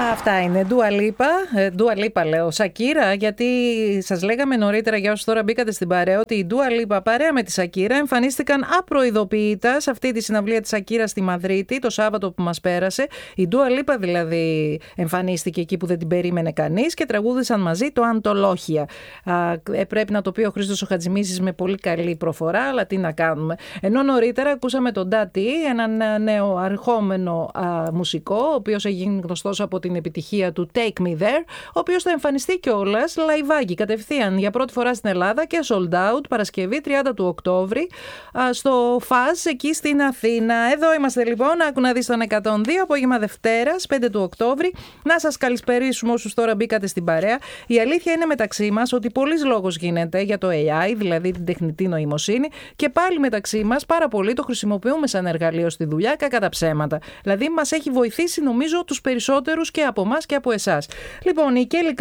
Αυτά είναι. Dua Lipa λέω. Σακύρα, γιατί σας λέγαμε νωρίτερα για όσους τώρα μπήκατε στην παρέα ότι η Dua Lipa παρέα με τη Σακύρα εμφανίστηκαν απροειδοποιητά σε αυτή τη συναυλία της Σακύρα στη Μαδρίτη το Σάββατο που μας πέρασε. Η Dua Lipa δηλαδή εμφανίστηκε εκεί που δεν την περίμενε κανείς και τραγούδησαν μαζί το Αντολόχια. Πρέπει να το πει ο Χρήστος ο Χατζημίσης με πολύ καλή προφορά, αλλά τι να κάνουμε. Ενώ νωρίτερα ακούσαμε τον Ντάτι, έναν νέο αρχόμενο μουσικό, ο οποίος έγινε γνωστός από την επιτυχία του Take Me There, ο οποίος θα εμφανιστεί κιόλας λαϊβάκι κατευθείαν για πρώτη φορά στην Ελλάδα και sold out Παρασκευή 30 του Οκτώβρη στο ΦΑΣ εκεί στην Αθήνα. Εδώ είμαστε λοιπόν, άκου να δεις τον 102, απόγευμα Δευτέρας 5 του Οκτώβρη. Να σας καλησπερίσουμε όσους τώρα μπήκατε στην παρέα. Η αλήθεια είναι μεταξύ μας ότι πολλής λόγος γίνεται για το AI, δηλαδή την τεχνητή νοημοσύνη, και πάλι μεταξύ μας πάρα πολύ το χρησιμοποιούμε σαν εργαλείο στη δουλειά, κακά τα ψέματα. Δηλαδή μας έχει βοηθήσει νομίζω τους περισσότερους και από εμάς και από εσάς. Λοιπόν, η Kelly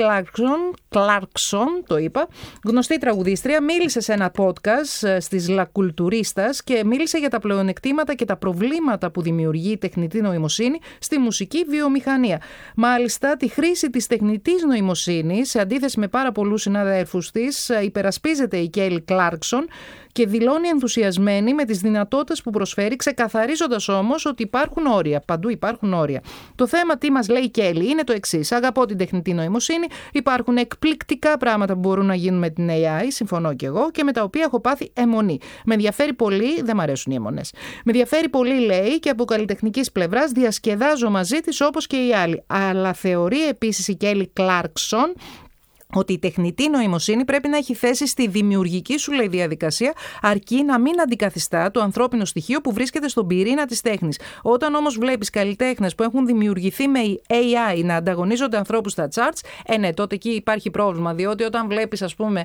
Clarkson, το είπα, γνωστή τραγουδίστρια, μίλησε σε ένα podcast στις La Culturistas και μίλησε για τα πλεονεκτήματα και τα προβλήματα που δημιουργεί η τεχνητή νοημοσύνη στη μουσική βιομηχανία. Μάλιστα, τη χρήση της τεχνητής νοημοσύνης, σε αντίθεση με πάρα πολλούς συναδέλφους της, υπερασπίζεται η Kelly Clarkson και δηλώνει ενθουσιασμένη με τις δυνατότητες που προσφέρει, ξεκαθαρίζοντας όμως ότι υπάρχουν όρια. Παντού υπάρχουν όρια. Το θέμα, τι μας λέει η Kelly, είναι το εξής. Αγαπώ την τεχνητή νοημοσύνη. Υπάρχουν εκπληκτικά πράγματα που μπορούν να γίνουν με την AI, συμφωνώ και εγώ, και με τα οποία έχω πάθει αιμονή. Με ενδιαφέρει πολύ, δεν μ' αρέσουν οι αιμονές. Με ενδιαφέρει πολύ, λέει, και από καλλιτεχνικής πλευράς διασκεδάζω μαζί της όπως και οι άλλοι. Αλλά θεωρεί επίσης η Kelly Clarkson ότι η τεχνητή νοημοσύνη πρέπει να έχει θέση στη δημιουργική σου, λέει, διαδικασία, αρκεί να μην αντικαθιστά το ανθρώπινο στοιχείο που βρίσκεται στον πυρήνα της τέχνης. Όταν όμως βλέπεις καλλιτέχνες που έχουν δημιουργηθεί με AI να ανταγωνίζονται ανθρώπους στα charts, ναι, τότε εκεί υπάρχει πρόβλημα. Διότι όταν βλέπεις, ας πούμε,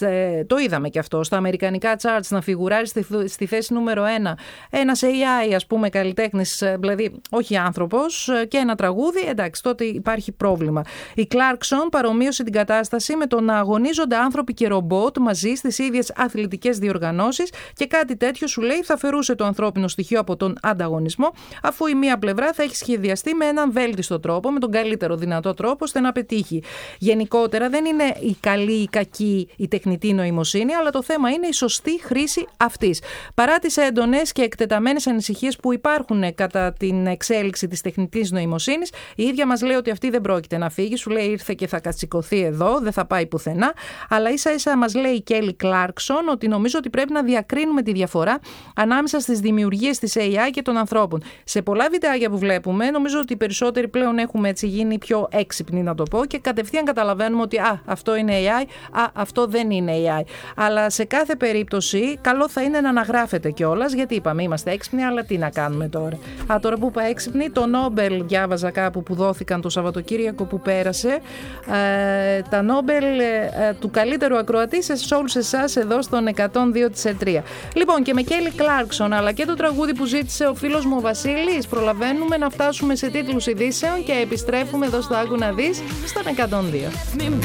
το είδαμε και αυτό, στα αμερικανικά charts να φιγουράρει στη θέση νούμερο 1 ένας AI, ας πούμε, καλλιτέχνης, δηλαδή όχι άνθρωπος, και ένα τραγούδι, εντάξει, τότε υπάρχει πρόβλημα. Η Clarkson παρομοίωσε την κατάσταση με το να αγωνίζονται άνθρωποι και ρομπότ μαζί στις ίδιες αθλητικές διοργανώσεις και κάτι τέτοιο, σου λέει, θα αφαιρούσε το ανθρώπινο στοιχείο από τον ανταγωνισμό, αφού η μία πλευρά θα έχει σχεδιαστεί με έναν βέλτιστο τρόπο, με τον καλύτερο δυνατό τρόπο, ώστε να πετύχει. Γενικότερα δεν είναι η καλή ή η κακή η τεχνητή νοημοσύνη, αλλά το θέμα είναι η σωστή χρήση αυτής. Παρά τις έντονες και εκτεταμένες ανησυχίες που υπάρχουν κατά την εξέλιξη της τεχνητής νοημοσύνης, η ίδια μας λέει ότι αυτή δεν πρόκειται να φύγει, σου λέει ήρθε και θα κατσικωθεί εδώ, δεν θα πάει πουθενά, αλλά ίσα ίσα μας λέει η Kelly Clarkson ότι νομίζω ότι πρέπει να διακρίνουμε τη διαφορά ανάμεσα στις δημιουργίες της AI και των ανθρώπων. Σε πολλά βιντεάκια που βλέπουμε, νομίζω ότι οι περισσότεροι πλέον έχουμε έτσι γίνει πιο έξυπνοι, να το πω, και κατευθείαν καταλαβαίνουμε ότι αυτό είναι AI, αυτό δεν είναι AI. Αλλά σε κάθε περίπτωση, καλό θα είναι να αναγράφεται κιόλας, γιατί είπαμε είμαστε έξυπνοι, αλλά τι να κάνουμε τώρα. Τώρα που είπα έξυπνοι, το Νόμπελ διάβαζα κάπου που δόθηκαν το Σαββατοκύριακο που πέρασε, τα Νόμπελ του καλύτερου ακροατή σε όλους εσάς εδώ στον 102 της ΕΤΡΙΑ. Λοιπόν, και με Kelly Clarkson αλλά και το τραγούδι που ζήτησε ο φίλος μου ο Βασίλης, προλαβαίνουμε να φτάσουμε σε τίτλους ειδήσεων και επιστρέφουμε εδώ στο Άκου να δεις στον 102.